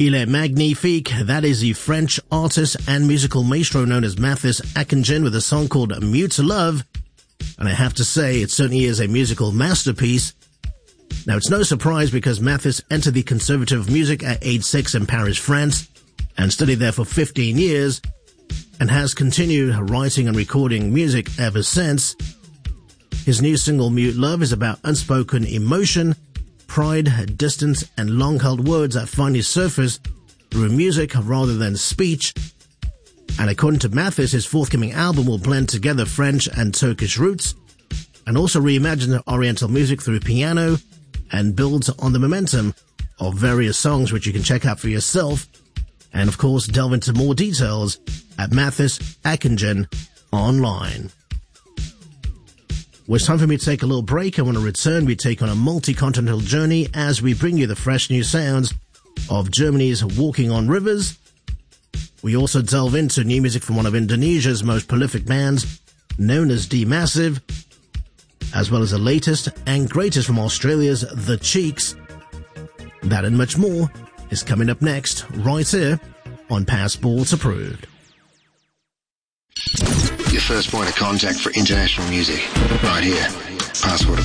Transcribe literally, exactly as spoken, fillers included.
Il est magnifique. That is the French artist and musical maestro known as Mathis Akingen with a song called Mute Love. And I have to say, it certainly is a musical masterpiece. Now, it's no surprise because Mathis entered the Conservatoire of Music at age six in Paris, France, and studied there for fifteen years, and has continued writing and recording music ever since. His new single, Mute Love, is about unspoken emotion, pride, distance, and long-held words that finally surface through music rather than speech. And according to Mathis, his forthcoming album will blend together French and Turkish roots, and also reimagine Oriental music through piano, and builds on the momentum of various songs which you can check out for yourself, and of course delve into more details at Mathis Akingen online. Well, it's time for me to take a little break. I want to return. We take on a multi-continental journey as we bring you the fresh new sounds of Germany's Walking on Rivers. We also delve into new music from one of Indonesia's most prolific bands, known as D-Massive, as well as the latest and greatest from Australia's The Cheeks. That and much more is coming up next, right here on Passport Approved. Your first point of contact for international music, right here, Passport